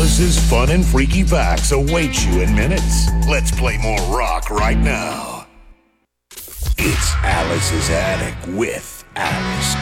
Alice's fun and freaky facts await you in minutes. Let's play more rock right now. It's Alice's Attic with Alice